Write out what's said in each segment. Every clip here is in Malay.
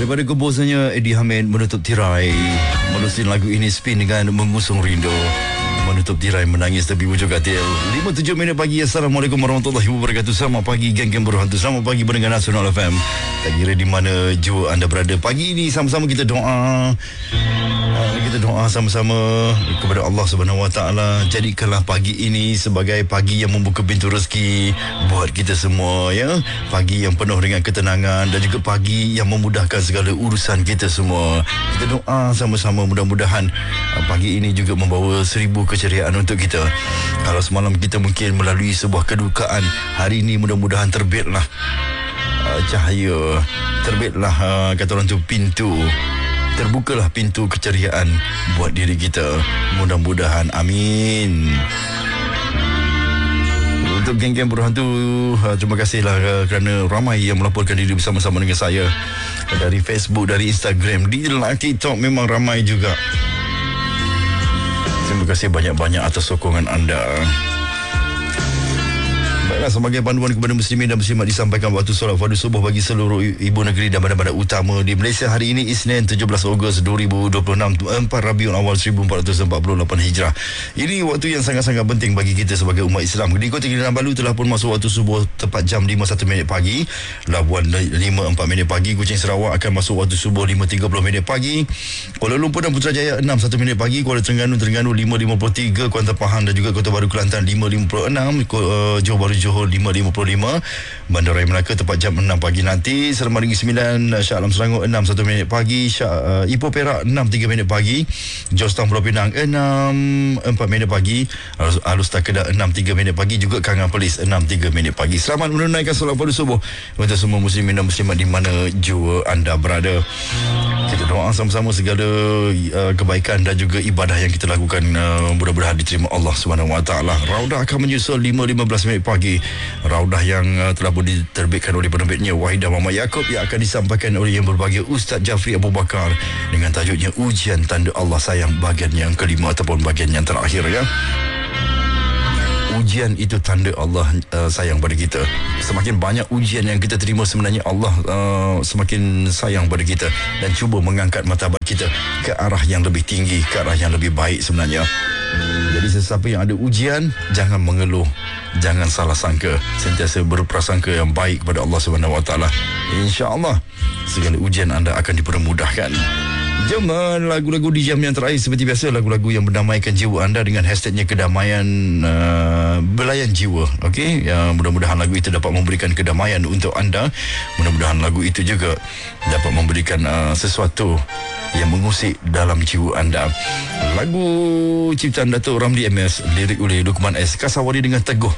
Daripada komposernya Eddie Hamid, Menutup Tirai. Menerusi lagu ini Spin dengan Mengusung Rindu. Menutup tirai, menangis tepi bujur katil. 5-7 minit pagi. Assalamualaikum warahmatullahi wabarakatuh. Selamat pagi geng-geng berhantu. Selamat pagi pendengar Nasional FM. Tak kira di mana jua anda berada. Pagi ini sama-sama kita doa. Kita doa sama-sama kepada Allah Subhanahu Wa Taala. Jadikanlah pagi ini sebagai pagi yang membuka pintu rezeki buat kita semua, ya. Pagi yang penuh dengan ketenangan dan juga pagi yang memudahkan segala urusan kita semua. Kita doa sama-sama, mudah-mudahan pagi ini juga membawa 1000 keceriaan untuk kita. Kalau semalam kita mungkin melalui sebuah kedukaan, hari ini mudah-mudahan terbitlah cahaya, terbitlah kata orang tu pintu, terbukalah pintu keceriaan buat diri kita. Mudah-mudahan, amin. Untuk geng-geng berhantu, terima kasihlah kerana ramai yang melaporkan diri bersama-sama dengan saya dari Facebook, dari Instagram, di TikTok memang ramai juga. Terima kasih banyak-banyak atas sokongan anda. Baiklah, sebagai panduan kepada muslimin dan muslimat disampaikan waktu solat fardu subuh bagi seluruh ibu negeri dan bandar-bandar utama di Malaysia hari ini Isnin 17 Ogos 2026, 4 Rabiul Awal 1448 Hijrah. Ini waktu yang sangat-sangat penting bagi kita sebagai umat Islam. Di Kota Kinabalu telah pun masuk waktu subuh tepat jam 5:01 minit pagi. Labuan 5:04 minit pagi. Kuching Sarawak akan masuk waktu subuh 5:30 minit pagi. Kuala Lumpur dan Putrajaya 6:01 minit pagi. Kuala Terengganu 5:53. Kuantan Pahang dan juga Kota Baru Kelantan 5:56. Johor Bahru Johor 5:55. Bandaraya Melaka tepat jam 6 pagi nanti. Seremban Negeri 9, Shah Alam Selangor 6:01 minit pagi. Ipoh Perak 6:03 minit pagi. Georgetown Pulau Pinang 6:04 minit pagi. Alustar Kedah 6:03 minit pagi. Juga Kangan Perlis 6:03 minit pagi. Selamat menunaikan solat fardu subuh untuk semua muslimin dan muslimat di mana jua anda berada. Kita doa sama-sama segala kebaikan dan juga ibadah yang kita lakukan mudah-mudahan diterima Allah Subhanahu Wa Taala. Raudah akan menyusul 5:15 minit pagi. Raudah yang telah pun diterbitkan oleh penerbitnya Wahidah Muhammad Yaakob yang akan disampaikan oleh yang berbahagia Ustaz Jafri Abu Bakar dengan tajuknya Ujian Tanda Allah Sayang, bahagian yang kelima ataupun bahagian yang terakhir, ya. Ujian itu tanda Allah sayang pada kita. Semakin banyak ujian yang kita terima, sebenarnya Allah semakin sayang pada kita dan cuba mengangkat martabat kita ke arah yang lebih tinggi, ke arah yang lebih baik sebenarnya. Jadi sesiapa yang ada ujian, jangan mengeluh, jangan salah sangka, sentiasa berprasangka yang baik kepada Allah Subhanahu Wa Taala. Insya-Allah segala ujian anda akan dipermudahkan. Jom lagu-lagu di jam yang terakhir seperti biasa, lagu-lagu yang berdamaikan jiwa anda dengan hashtagnya kedamaian belayan jiwa. Okey, mudah-mudahan lagu itu dapat memberikan kedamaian untuk anda. Mudah-mudahan lagu itu juga dapat memberikan sesuatu yang mengusik dalam jiwa anda. Lagu ciptaan Datuk Ramli MS, lirik oleh Lukman S. Kasawari dengan teguh.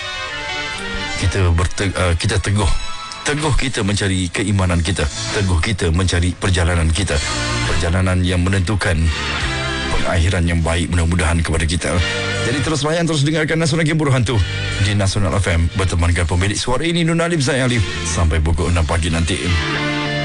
Kita teguh kita mencari keimanan kita, teguh kita mencari perjalanan kita, perjalanan yang menentukan pengakhiran yang baik mudah-mudahan kepada kita. Jadi terus layan, terus dengarkan Nasional Game Berhantu di Nasional FM bertemankan pemilik suara ini Nun Alif Zain Alif sampai pukul 6 pagi nanti.